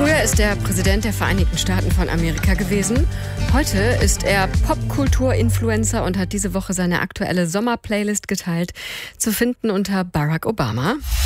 Früher ist er Präsident der Vereinigten Staaten von Amerika gewesen. Heute ist er Popkultur-Influencer und hat diese Woche seine aktuelle Sommerplaylist geteilt, zu finden unter Barack Obama.